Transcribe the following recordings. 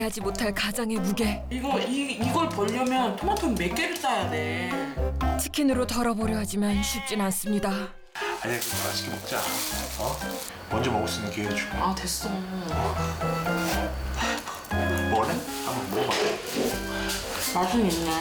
하지 못할 가장의 무게. 이걸 벌려면 토마토는 몇 개를 싸야 돼. 치킨으로 덜어보려 하지만 쉽진 않습니다. 아니 맛있게 먹자. 먼저 먹을 수 있는 기회를 줄게. 아 됐어. 뭐래? 한번 먹어봐. 맛은 있네.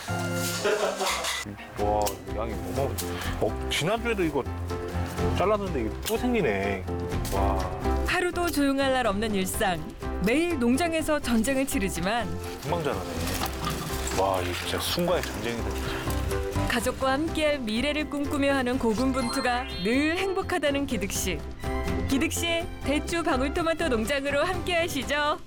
와 양이 너무. 지난주에도 이거 잘랐는데 이게 또 생기네. 와. 하루도 조용할 날 없는 일상. 매일 농장에서 전쟁을 치르지만 금방 자라네. 와 이거 진짜 순간의 전쟁이다 진짜. 가족과 함께할 미래를 꿈꾸며 하는 고군분투가 늘 행복하다는 기득 씨. 기득 씨의 대추 방울토마토 농장으로 함께하시죠.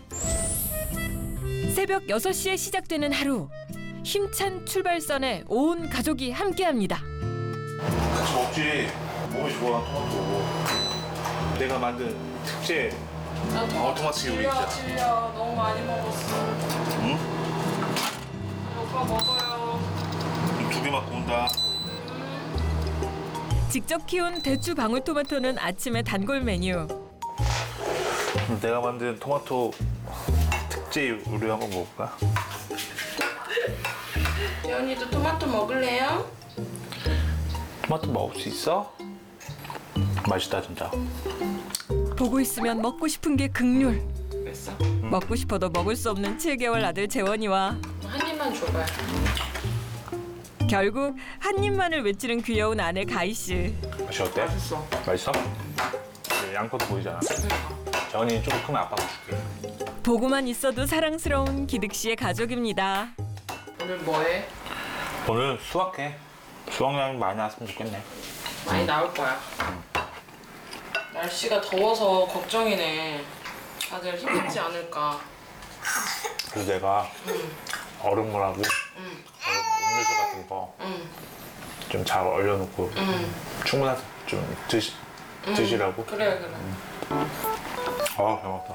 새벽 6시에 시작되는 하루. 힘찬 출발선에 온 가족이 함께합니다. 같이 먹지. 몸이 좋아 토마토. 내가 만든 특제 방울토마토 요리 있잖아. 질려. 너무 많이 먹었어. 응? 오빠 먹어요. 2개 맞고 온다. 직접 키운 대추 방울토마토는 아침에 단골 메뉴. 내가 만든 토마토 특제 요리 한번 먹을까? 예언이도 토마토 먹을래요? 토마토 먹을 수 있어? 맛있다 진짜. 보고 있으면 먹고 싶은 게 극률. 됐어. 먹고 싶어도 먹을 수 없는 7개월 아들 재원이와 한 입만 줘봐요. 결국 한 입만을 외치는 귀여운 아내 가희 씨. 맛이 어때? 맛있어. 맛있어? 양파도 보이잖아. 재원이 좀 크면 아빠가 줄게. 보고만 있어도 사랑스러운 기득 씨의 가족입니다. 오늘 뭐해? 오늘 수확해. 수확량이 많이 나왔으면 좋겠네. 많이 나올 거야. 날씨가 더워서 걱정이네. 다들 힘들지 않을까. 그래서 내가 얼음물하고 얼음 음료수 같은 거 좀 잘 얼려놓고 충분하게 좀 드시라고. 그래. 잘 먹다.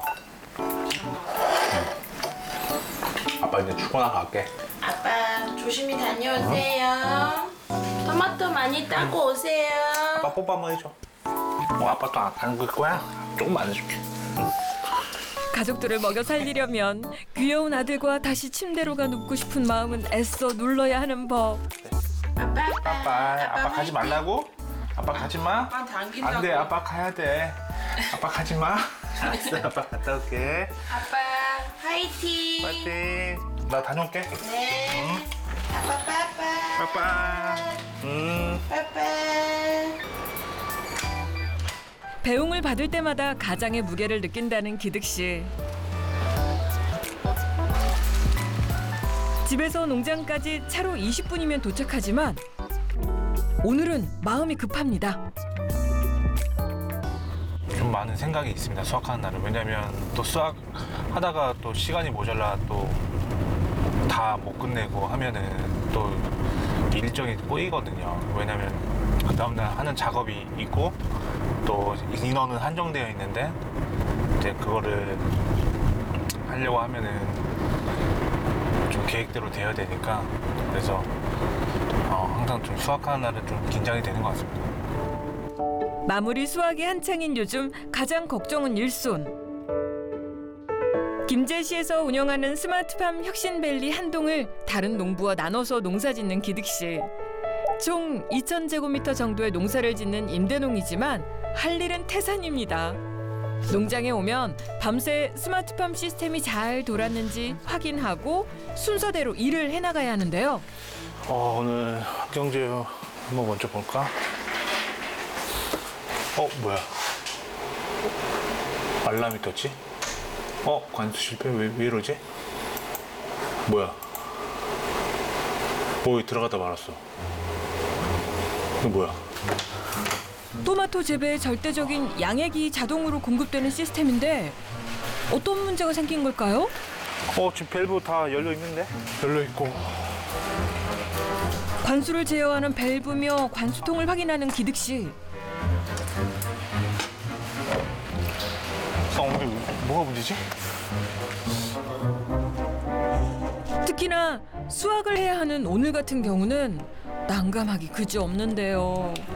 아빠 이제 출근하고 갈게. 아빠 조심히 다녀오세요. 토마토 많이 따고 오세요. 아빠 뽀뽀 한번 해줘. 아빠 또 안 담글 거야? 조금만 해줄게. 가족들을 먹여 살리려면 귀여운 아들과 다시 침대로가 눕고 싶은 마음은 애써 눌러야 하는 법. 아빠 가지 말라고? 아빠 가지 마. 아빠 당긴다고. 안 돼, 아빠 가야 돼. 아빠 가지 마. 알았어, 아빠 갔다 올게. 아빠 화이팅. 파이팅. 나 다녀올게. 네. 아빠 빠빠. 빠빠. 빠빠. 배웅을 받을 때마다 가장의 무게를 느낀다는 기득 씨. 집에서 농장까지 차로 20분이면 도착하지만 오늘은 마음이 급합니다. 좀 많은 생각이 있습니다. 수학하는 날은. 왜냐면 또 수학하다가 또 시간이 모자라 또 다 못 끝내고 하면은 또 일정이 꼬이거든요. 왜냐면 그 다음날 하는 작업이 있고 또 인원은 한정되어 있는데 이제 그거를 하려고 하면은 좀 계획대로 돼야 되니까 그래서 항상 좀 수학하는 날은 좀 긴장이 되는 것 같습니다. 마무리 수확이 한창인 요즘 가장 걱정은 일손. 김제시에서 운영하는 스마트팜 혁신밸리 한 동을 다른 농부와 나눠서 농사짓는 기득 씨. 총 2,000제곱미터 정도의 농사를 짓는 임대농이지만 할 일은 태산입니다. 농장에 오면 밤새 스마트팜 시스템이 잘 돌았는지 확인하고 순서대로 일을 해나가야 하는데요. 오늘 환경제휴 한번 먼저 볼까? 뭐야? 알람이 떴지? 관수 실패? 왜 이러지? 뭐야? 들어가다 말았어. 이거 뭐야? 토마토 재배에 절대적인 양액이 자동으로 공급되는 시스템인데 어떤 문제가 생긴 걸까요? 지금 밸브 다 열려 있는데? 열려 있고. 관수를 제어하는 밸브며 관수통을 확인하는 기득 씨. 뭐가 문제지? 특히나 수확을 해야 하는 오늘 같은 경우는 난감하기 그지없는데요.